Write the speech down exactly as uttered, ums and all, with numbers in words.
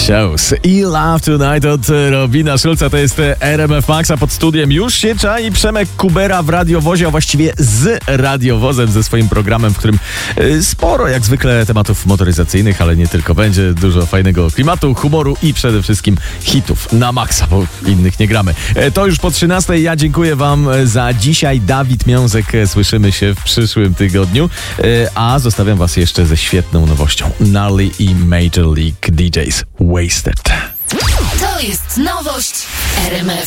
Shows i Love Tonight od Robina Schulza. To jest R M F Max, a pod studiem już się czai Przemek Kubera w radiowozie, a właściwie z radiowozem, ze swoim programem, w którym sporo jak zwykle tematów motoryzacyjnych, ale nie tylko. Będzie dużo fajnego klimatu, humoru i przede wszystkim hitów na maksa, bo innych nie gramy. To już po trzynastej. Ja dziękuję wam za dzisiaj. Dawid Miązek. Słyszymy się w przyszłym tygodniu, a zostawiam was jeszcze ze świetną nowością. Nally i Major League D Js. Wasted. To jest nowość R M F.